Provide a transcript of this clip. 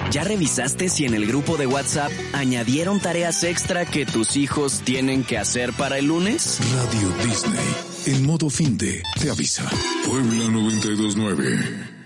¿Ya revisaste si en el grupo de WhatsApp añadieron tareas extra que tus hijos tienen que hacer para el lunes? Radio Disney, en modo fin de, te avisa. Puebla 92.9.